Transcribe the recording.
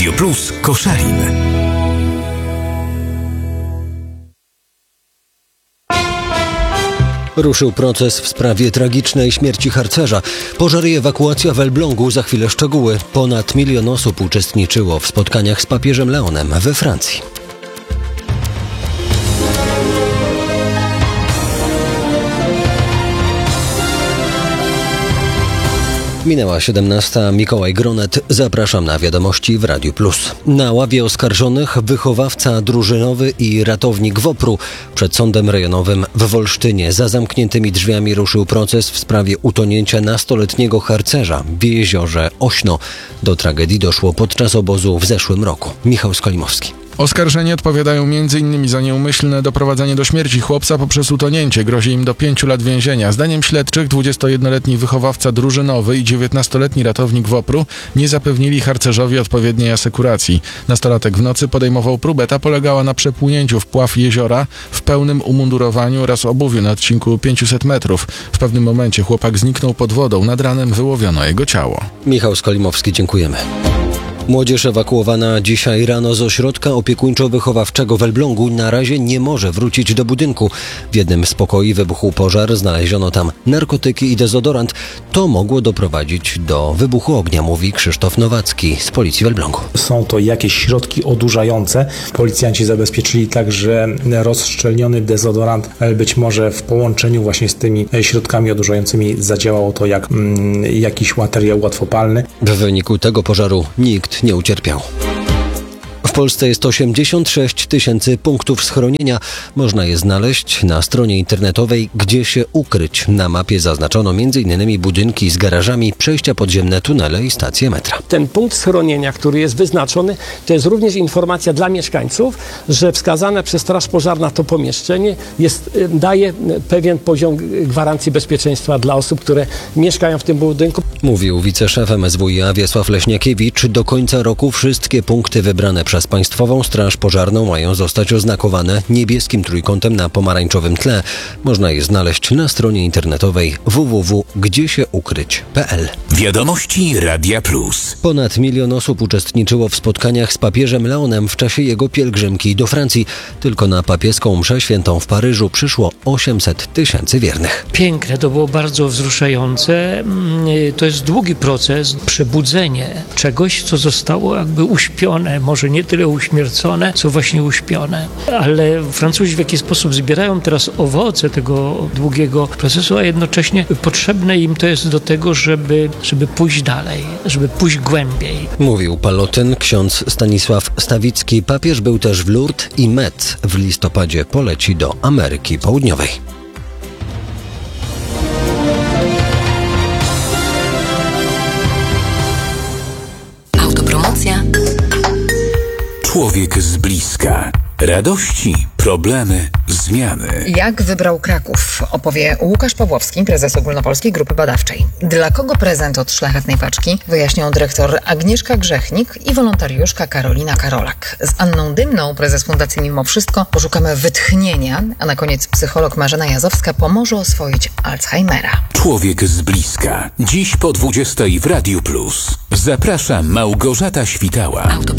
Radio Plus Koszalin. Ruszył proces w sprawie tragicznej śmierci harcerza. Pożar i ewakuacja w Elblągu, za chwilę szczegóły. Ponad 1 milion osób uczestniczyło w spotkaniach z papieżem Leonem we Francji. Minęła 17. Mikołaj Gronet. Zapraszam na wiadomości w Radiu Plus. Na ławie oskarżonych wychowawca drużynowy i ratownik WOPR-u. Przed sądem rejonowym w Wolsztynie za zamkniętymi drzwiami ruszył proces w sprawie utonięcia nastoletniego harcerza w jeziorze Ośno. Do tragedii doszło podczas obozu w zeszłym roku. Michał Skolimowski. Oskarżeni odpowiadają m.in. za nieumyślne doprowadzenie do śmierci chłopca poprzez utonięcie. Grozi im do 5 lat więzienia. Zdaniem śledczych 21-letni wychowawca drużynowy i 19-letni ratownik WOPR-u nie zapewnili harcerzowi odpowiedniej asekuracji. Nastolatek w nocy podejmował próbę. Ta polegała na przepłynięciu wpław jeziora w pełnym umundurowaniu oraz obuwiu na odcinku 500 metrów. W pewnym momencie chłopak zniknął pod wodą. Nad ranem wyłowiono jego ciało. Michał Skolimowski, dziękujemy. Młodzież ewakuowana dzisiaj rano z ośrodka opiekuńczo-wychowawczego w Elblągu na razie nie może wrócić do budynku. W jednym z pokoi wybuchł pożar, znaleziono tam narkotyki i dezodorant. To mogło doprowadzić do wybuchu ognia, mówi Krzysztof Nowacki z policji w Elblągu. Są to jakieś środki odurzające. Policjanci zabezpieczyli także rozszczelniony dezodorant. Być może w połączeniu właśnie z tymi środkami odurzającymi zadziałało to jak jakiś materiał łatwopalny. W wyniku tego pożaru nikt nie ucierpiał. W Polsce jest 86 000 punktów schronienia. Można je znaleźć na stronie internetowej Gdzie się ukryć. Na mapie zaznaczono m.in. budynki z garażami, przejścia podziemne, tunele i stacje metra. Ten punkt schronienia, który jest wyznaczony, to jest również informacja dla mieszkańców, że wskazane przez Straż Pożarna to pomieszczenie daje pewien poziom gwarancji bezpieczeństwa dla osób, które mieszkają w tym budynku. Mówił wiceszef MSWiA Wiesław Leśniakiewicz. Do końca roku wszystkie punkty wybrane przez Państwową Straż Pożarną mają zostać oznakowane niebieskim trójkątem na pomarańczowym tle. Można je znaleźć na stronie internetowej www.gdziesieukryć.pl. Wiadomości Radia Plus. Ponad 1 milion osób uczestniczyło w spotkaniach z papieżem Leonem w czasie jego pielgrzymki do Francji. Tylko na papieską mszę świętą w Paryżu przyszło 800 000 wiernych. Piękne, to było bardzo wzruszające. To jest długi proces, przebudzenie czegoś, co zostało jakby uśpione, może nie tyle uśmiercone, co właśnie uśpione. Ale Francuzi w jakiś sposób zbierają teraz owoce tego długiego procesu, a jednocześnie potrzebne im to jest do tego, żeby pójść dalej, żeby pójść głębiej. Mówił Palotyn. Ksiądz Stanisław Stawicki. Papież był też w Lourdes i Metz. W listopadzie poleci do Ameryki Południowej. Autopromocja. Człowiek z bliska. Radości, problemy, zmiany. Jak wybrał Kraków, opowie Łukasz Pawłowski, prezes Ogólnopolskiej Grupy Badawczej. Dla kogo prezent od Szlachetnej Paczki wyjaśnią dyrektor Agnieszka Grzechnik i wolontariuszka Karolina Karolak. Z Anną Dymną, prezes Fundacji Mimo Wszystko, poszukamy wytchnienia, a na koniec psycholog Marzena Jazowska pomoże oswoić Alzheimera. Człowiek z bliska. Dziś po 20:00 w Radiu Plus. Zapraszam Małgorzata Świtała.